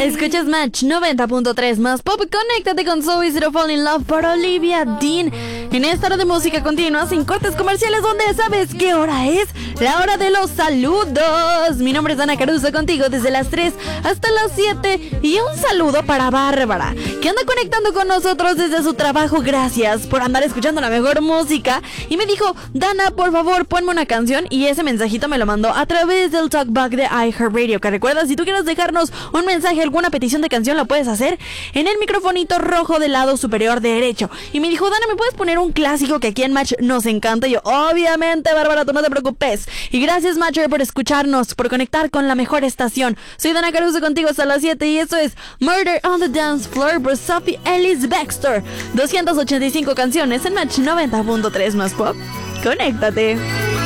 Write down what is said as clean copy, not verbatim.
Escuchas Match 90.3 más pop. Conéctate con Zoe Zero Fall in Love por Olivia Dean. En esta hora de música continua, sin cortes comerciales, donde sabes qué hora es. La hora de los saludos. Mi nombre es Ana Caruso, contigo desde las 3 hasta las 7. Y un saludo para Bárbara, que anda conectando con nosotros desde su trabajo. Gracias por andar escuchando la mejor música. Y me dijo, Dana, por favor, ponme una canción. Y ese mensajito me lo mandó a través del talkback de iHeartRadio. Que recuerda, si tú quieres dejarnos un mensaje, alguna petición de canción, lo puedes hacer en el microfonito rojo del lado superior derecho. Y me dijo, Dana, ¿me puedes poner un clásico que aquí en Match nos encanta? Y yo, obviamente, Bárbara, tú no te preocupes. Y gracias, Matcher, por escucharnos, por conectar con la mejor estación. Soy Dana Caruso, contigo hasta las 7, y esto es Murder on the Dance Floor por Sophie Ellis Bextor. 285 canciones en Match 90.3 más pop. Conéctate.